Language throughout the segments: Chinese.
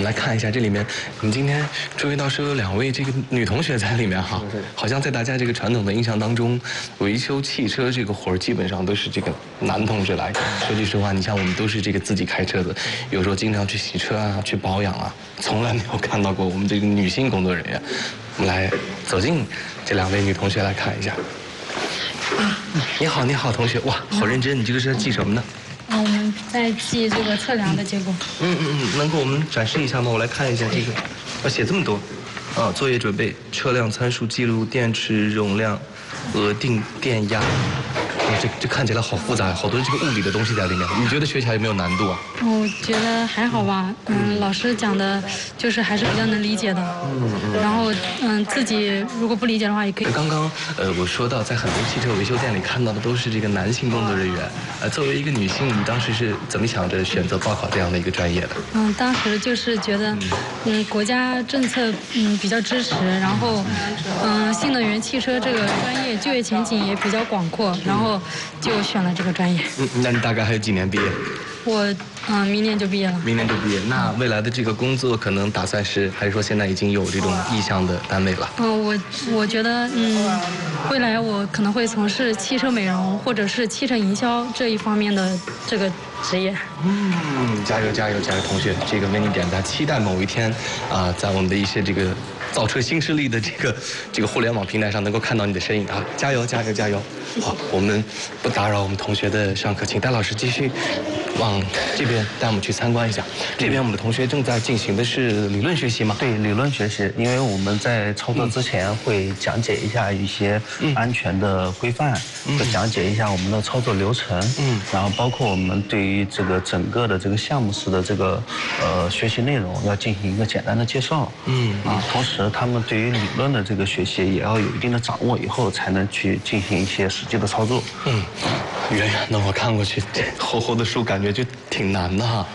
们来看一下这里面，我们今天注意到是有2位这个女同学在里面哈，好像在大家这个传统的印象当中，维修汽车这个活儿基本上都是这个男同志来。说句实话，你像我们都是这个自己开车的，有时候经常去洗车啊，去保养啊，从来没有看到过我们这个女性工作人员。我们来走进这2位女同学来看一下。你好，你好，同学，哇，好认真，你这个是在记什么呢？ 我们在记这个测量的结果。 能给我们展示一下吗？我来看一下这个，写这么多，作业准备，车辆参数记录，电池容量，额定电压。这看起来好复杂，好多这个物理的东西在里面。你觉得学起来有没有难度啊？ 我觉得还好吧，老师讲的就是还是比较能理解的。然后自己如果不理解的话也可以。 刚刚我说到，在很多汽车维修店里看到的都是这个男性工作人员。作为一个女性，你当时是怎么想着选择报考这样的一个专业的？ 当时就是觉得，国家政策比较支持，然后新能源汽车这个专业就业前景也比较广阔，然后就选了这个专业。 那你大概还有几年毕业？ 我明年就毕业了。 明年就毕业，那未来的这个工作可能打算是，还是说现在已经有这种意向的单位了？ 我觉得未来我可能会从事汽车美容或者是汽车营销这一方面的这个职业。 加油加油加油，同学，这个为你点赞，期待某一天在我们的一些这个造车新势力的这个互联网平台上能够看到你的身影啊！加油加油加油！好，我们不打扰我们同学的上课，请戴老师继续往这边带我们去参观一下。这边我们的同学正在进行的是理论学习吗？ 对，理论学习，因为我们在操作之前会讲解一下一些安全的规范，会讲解一下我们的操作流程，然后包括我们对于这个整个的这个项目式的这个学习内容要进行一个简单的介绍，同时他们对于理论的这个学习也要有一定的掌握以后，才能去进行一些实际的操作。 远远的我看过去，这厚厚的书感觉就挺难的哈。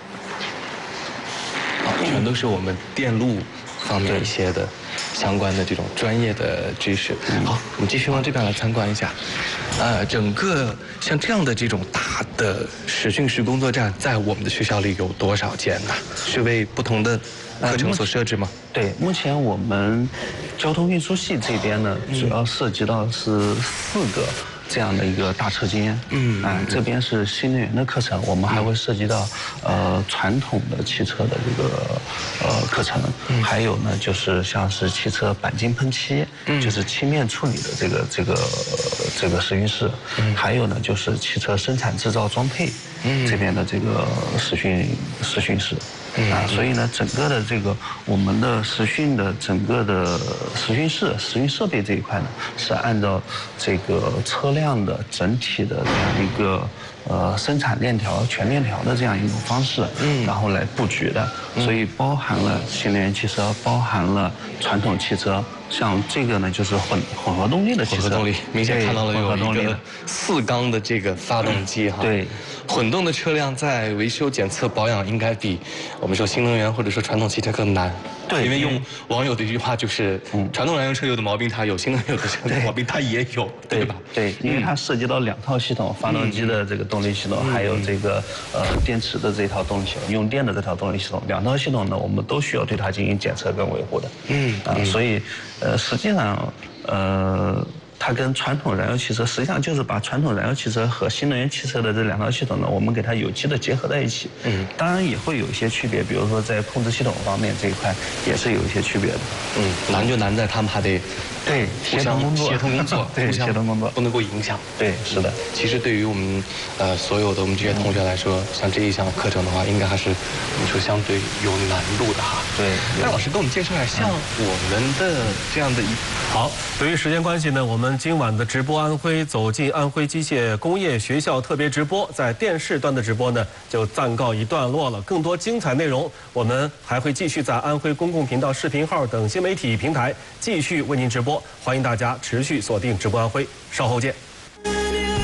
全都是我们电路方面一些的相关的这种专业的知识。好，我们继续往这边来参观一下。整个像这样的这种大的实训室工作站，在我们的学校里有多少间呢？是为不同的课程所设置吗？ 对，目前我们交通运输系这边呢，主要涉及到是4个这样的一个大车间。这边是新能源的课程，我们还会涉及到传统的汽车的这个课程，还有呢就是像是汽车钣金喷漆，就是漆面处理的这个实训室，还有呢就是汽车生产制造装配这边的这个实训室。所以呢，整个的这个我们的实训的整个的实训室、实训设备这一块呢，是按照这个车辆的整体的这样一个生产链条、全链条的这样一种方式，然后来布局的。所以包含了新能源汽车，包含了传统汽车。像这个呢，就是混合动力的汽车。混合动力， 明显看到了有一个4缸的这个发动机哈。 对。 混动的车辆在维修、检测、保养应该比我们说新能源或者说传统汽车更难。 对， 因为用网友的一句话就是，传统燃油车有的毛病它有，新能源的车的毛病它也有，对吧？ 对，因为它涉及到2套系统，发动机的这个动力系统，还有这个电池的这套动力系统，用电的这套动力系统，2套系统呢，我们都需要对它进行检测跟维护的。所以实际上它跟传统燃油汽车实际上就是把传统燃油汽车和新能源汽车的这2套系统呢，我们给它有机的结合在一起。当然也会有一些区别，比如说在控制系统方面这一块也是有一些区别的。 难就难在他们还得对协同工作， 对协同工作不能够影响。 对，是的。 其实对于我们所有的我们这些同学来说，像这一项课程的话，应该还是我们说相对有难度的哈。 对， 那老师给我们介绍一下，像我们的这样的好，由于时间关系呢，我们今晚的直播安徽走进安徽机械工业学校特别直播，在电视端的直播呢就暂告一段落了。更多精彩内容，我们还会继续在安徽公共频道视频号等新媒体平台继续为您直播，欢迎大家持续锁定直播安徽，稍后见。